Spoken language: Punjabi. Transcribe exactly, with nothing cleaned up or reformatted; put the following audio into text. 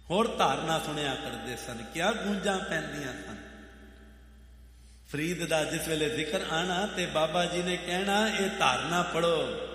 ਹੋਰ ਧਾਰਨਾ ਸੁਣਿਆ ਕਰਦੇ ਸਨ। ਕਿਆ ਗੂੰਜਾਂ ਪੈਂਦੀਆਂ ਸਨ। ਫਰੀਦ ਦਾ ਜਿਸ ਵੇਲੇ ਜ਼ਿਕਰ ਆਣਾ ਤੇ ਬਾਬਾ ਜੀ ਨੇ ਕਹਿਣਾ ਇਹ ਧਾਰਨਾ ਪੜ੍ਹੋ।